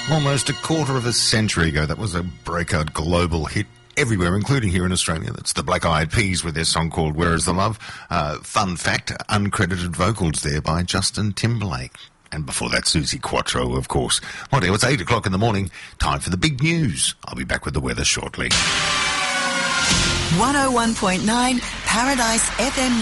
Almost a quarter of a century ago, that was a breakout global hit everywhere, including here in Australia. That's the Black Eyed Peas with their song called Where Is the Love? Fun fact, uncredited vocals there by Justin Timberlake. And before that, Suzi Quatro, of course. Well, it's 8 o'clock in the morning. Time for the big news. I'll be back with the weather shortly. 101.9 Paradise FM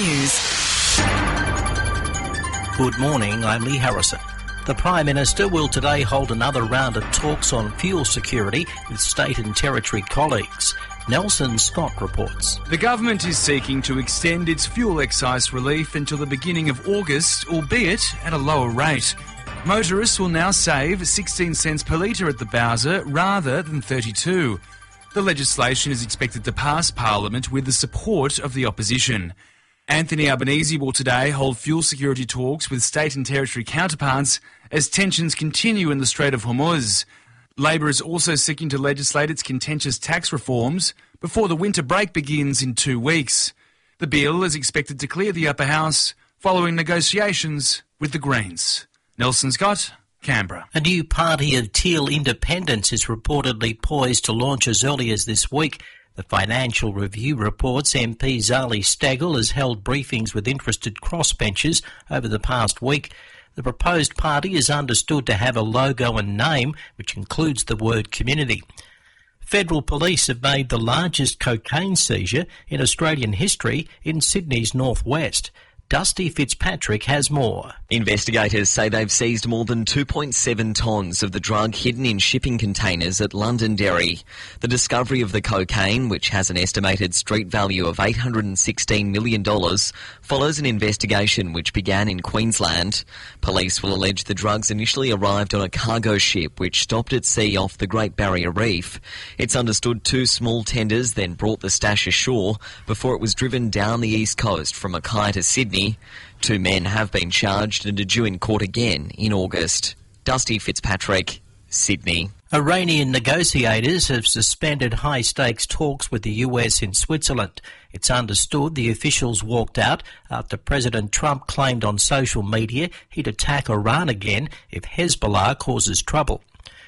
News. Good morning, I'm Lee Harrison. The Prime Minister will today hold another round of talks on fuel security with state and territory colleagues. Nelson Scott reports. The government is seeking to extend its fuel excise relief until the beginning of August, albeit at a lower rate. Motorists will now save 16 cents per litre at the Bowser rather than 32. The legislation is expected to pass Parliament with the support of the opposition. Anthony Albanese will today hold fuel security talks with state and territory counterparts as tensions continue in the Strait of Hormuz. Labor is also seeking to legislate its contentious tax reforms before the winter break begins in 2 weeks. The bill is expected to clear the upper house following negotiations with the Greens. Nelson Scott, Canberra. A new party of teal independence is reportedly poised to launch as early as this week. The Financial Review reports MP Zali Steggall has held briefings with interested crossbenchers over the past week. The proposed party is understood to have a logo and name which includes the word community. Federal police have made the largest cocaine seizure in Australian history in Sydney's northwest. Dusty Fitzpatrick has more. Investigators say they've seized more than 2.7 tonnes of the drug hidden in shipping containers at Londonderry. The discovery of the cocaine, which has an estimated street value of $816 million, follows an investigation which began in Queensland. Police will allege the drugs initially arrived on a cargo ship which stopped at sea off the Great Barrier Reef. It's understood 2 small tenders then brought the stash ashore before it was driven down the east coast from Mackay to Sydney. 2 men have been charged and are due in court again in August. Dusty Fitzpatrick, Sydney. Iranian negotiators have suspended high-stakes talks with the US in Switzerland. It's understood the officials walked out after President Trump claimed on social media he'd attack Iran again if Hezbollah causes trouble.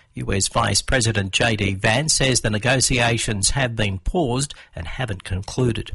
US Vice President J.D. Vance says the negotiations have been paused and haven't concluded.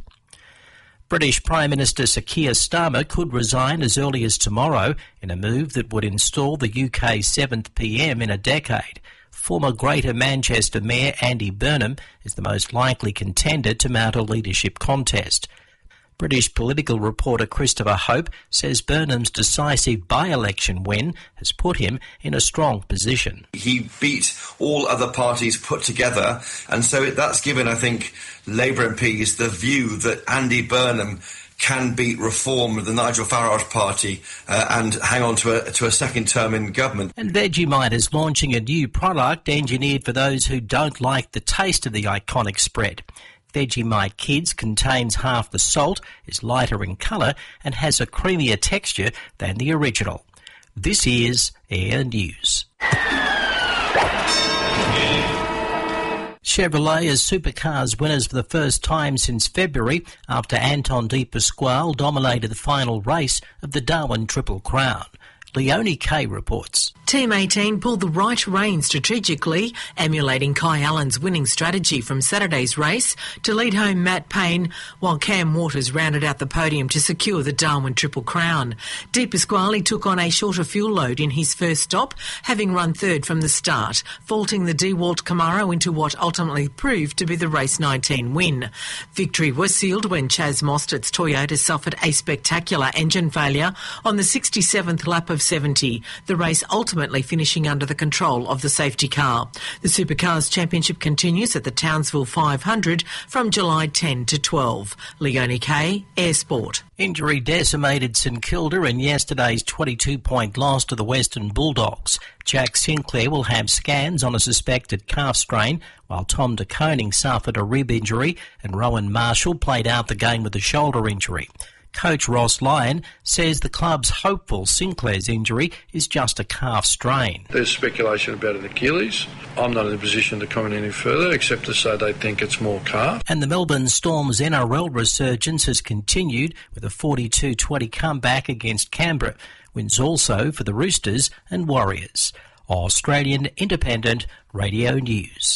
British Prime Minister Sir Keir Starmer could resign as early as tomorrow in a move that would install the UK's 7th PM in a decade. Former Greater Manchester Mayor Andy Burnham is the most likely contender to mount a leadership contest. British political reporter Christopher Hope says Burnham's decisive by-election win has put him in a strong position. He beat all other parties put together, and so that's given, I think, Labour MPs the view that Andy Burnham can beat Reform, the Nigel Farage party, and hang on to a second term in government. And Vegemite is launching a new product engineered for those who don't like the taste of the iconic spread. Vegemite Kids contains half the salt, is lighter in colour and has a creamier texture than the original. This is Air News. Chevrolet is Supercars winners for the first time since February after Anton De Pasquale dominated the final race of the Darwin Triple Crown. Leonie Kay reports. Team 18 pulled the right rein strategically, emulating Kai Allen's winning strategy from Saturday's race to lead home Matt Payne, while Cam Waters rounded out the podium to secure the Darwin Triple Crown. De Pasquale took on a shorter fuel load in his first stop, having run third from the start, faulting the DeWalt Camaro into what ultimately proved to be the race 19 win. Victory was sealed when Chaz Mostert's Toyota suffered a spectacular engine failure on the 67th lap of 70, the race ultimately finishing under the control of the safety car. The Supercars Championship continues at the Townsville 500 from July 10 to 12. Leonie Kay, Air Sport. Injury decimated St Kilda in yesterday's 22-point loss to the Western Bulldogs. Jack Sinclair will have scans on a suspected calf strain, while Tom de Koning suffered a rib injury and Rowan Marshall played out the game with a shoulder injury. Coach Ross Lyon says the club's hopeful Sinclair's injury is just a calf strain. There's speculation about an Achilles. I'm not in a position to comment any further except to say they think it's more calf. And the Melbourne Storm's NRL resurgence has continued with a 42-20 comeback against Canberra. Wins also for the Roosters and Warriors. Australian Independent Radio News.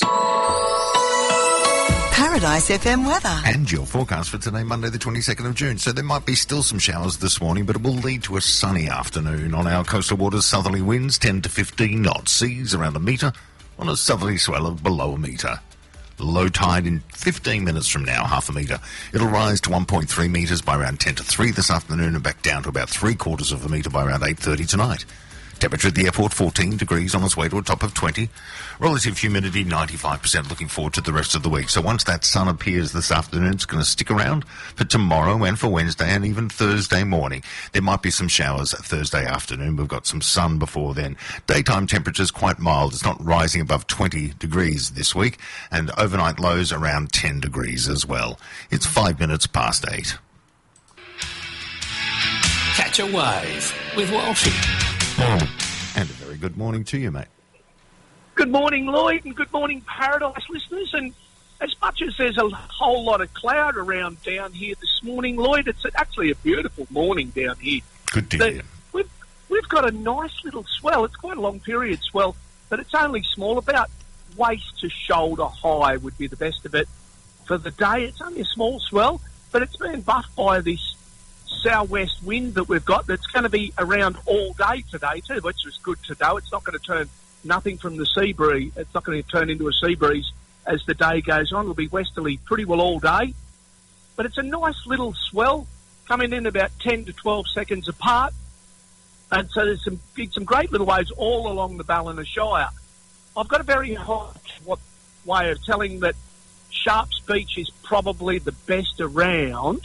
Paradise FM weather. And your forecast for today, Monday the 22nd of June. So there might be still some showers this morning, but it will lead to a sunny afternoon. On our coastal waters, southerly winds 10 to 15 knots, seas around a metre, on a southerly swell of below a metre. Low tide in 15 minutes from now, half a metre. It'll rise to 1.3 metres by around 10 to 3 this afternoon and back down to about 3/4 of a metre by around 8:30 tonight. Temperature at the airport 14 degrees on its way to a top of 20. Relative humidity 95%. Looking forward to the rest of the week. So once that sun appears this afternoon, it's going to stick around for tomorrow and for Wednesday and even Thursday morning. There might be some showers Thursday afternoon. We've got some sun before then. Daytime temperatures quite mild. It's not rising above 20 degrees this week. And overnight lows around 10 degrees as well. It's 5 minutes past 8. Catch a wave with Walshy. And a very good morning to you, mate. Good morning, Lloyd, and good morning, Paradise listeners. And as much as there's a whole lot of cloud around down here this morning, Lloyd, it's actually a beautiful morning down here. Good to hear. We've got a nice little swell. It's quite a long period swell, but it's only small, about waist to shoulder high would be the best of it for the day. It's only a small swell, but it's been buffed by this southwest wind that we've got that's going to be around all day today too, which is good to know. It's not going to turn nothing from the sea breeze. It's not going to turn into a sea breeze as the day goes on. It'll be westerly pretty well all day. But it's a nice little swell coming in about 10 to 12 seconds apart. And so there's some great little waves all along the Ballina Shire. I've got a very hot way of telling that Sharps Beach is probably the best around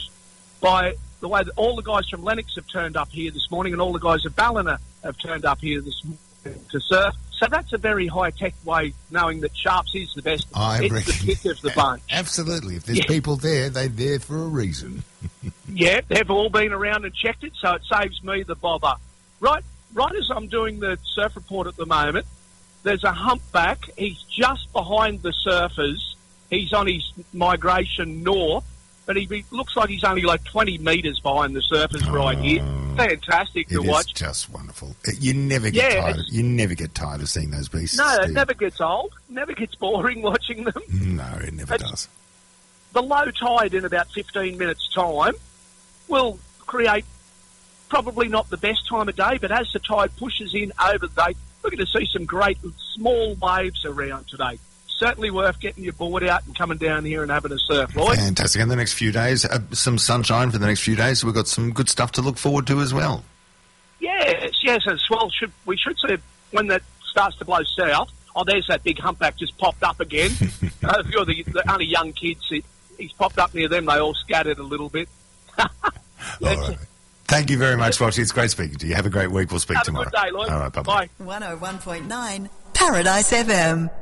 by the way that all the guys from Lennox have turned up here this morning and all the guys at Ballina have turned up here this morning to surf. So that's a very high-tech way, knowing that Sharps is the best. It's the pick of the bunch. Absolutely. If there's people there, they're there for a reason. Yeah, they've all been around and checked it, so it saves me the bother. Right as I'm doing the surf report at the moment, there's a humpback. He's just behind the surfers. He's on his migration north. But he looks like he's only like 20 metres behind the surfers right here. Fantastic to watch. It's just wonderful. You never get tired. You never get tired of seeing those beasts. No, it never gets old. Never gets boring watching them. No, it never does. The low tide in about 15 minutes' time will create probably not the best time of day, but as the tide pushes in over the day, we're going to see some great small waves around today. Certainly worth getting your board out and coming down here and having a surf, Lloyd. Fantastic. And the next few days, some sunshine for the next few days, so we've got some good stuff to look forward to as well. Yes, as well. We should see when that starts to blow south. Oh, there's that big humpback just popped up again. You're the only young kids. He's popped up near them. They all scattered a little bit. All right. Thank you very much, Foxy. It's great speaking to you. Have a great week. We'll speak tomorrow. Have a good day, Lloyd. All right, bye-bye. 101.9 Paradise FM.